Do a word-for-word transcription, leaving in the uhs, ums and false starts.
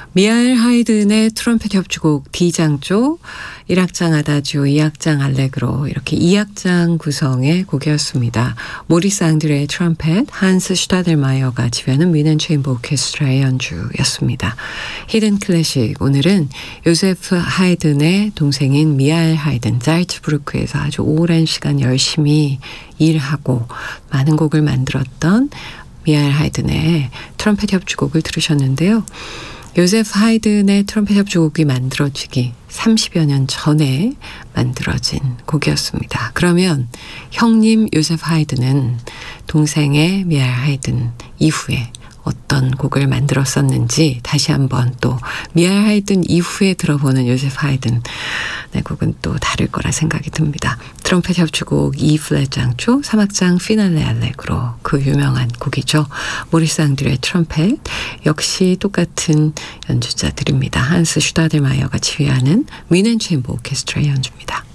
미하엘 하이든의 트럼펫 협주곡 D장조, 일 악장 아다지오, 이 악장 알레그로 이렇게 이 악장 구성의 곡이었습니다. 모리스 앙드레의 트럼펫, 한스 슈타델마이어가 지휘하는 뮌 앤 체인버 오케스트라의 연주였습니다. 히든 클래식, 오늘은 요세프 하이든의 동생인 미하엘 하이든, 잘츠부르크에서 아주 오랜 시간 열심히 일하고 많은 곡을 만들었던 미하엘 하이든의 트럼펫 협주곡을 들으셨는데요. 요세프 하이든의 트럼펫 협주곡이 만들어지기 삼십여 년 전에 만들어진 곡이었습니다. 그러면 형님 요세프 하이든은 동생의 미하엘 하이든 이후에 어떤 곡을 만들었었는지 다시 한번 또 미하엘 하이든 이후에 들어보는 요세프 하이든 네, 곡은 또 다를 거라 생각이 듭니다. 트럼펫 협주곡 이 플랫 장조, 삼 악장 피날레 알레그로, 그 유명한 곡이죠. 모리스 앙드레의 트럼펫, 역시 똑같은 연주자들입니다. 한스 슈타델마이어가 지휘하는 뮌 앤 체인버 오케스트라의 연주입니다.